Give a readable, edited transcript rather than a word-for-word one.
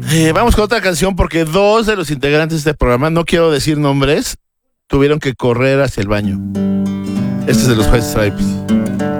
Vamos con otra canción porque dos de los integrantes de este programa, no quiero decir nombres, tuvieron que correr hacia el baño. Este es de los White Stripes.